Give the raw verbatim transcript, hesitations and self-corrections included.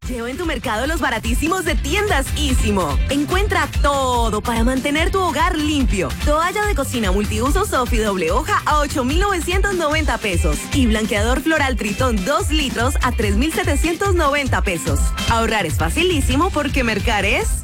Lleva en tu mercado los baratísimos de Tiendas Ísimo. Encuentra todo para mantener tu hogar limpio. Toalla de cocina multiuso Sofi doble hoja a ocho mil novecientos noventa pesos. Y blanqueador floral Tritón dos litros a tres mil setecientos noventa pesos. Ahorrar es facilísimo porque mercar es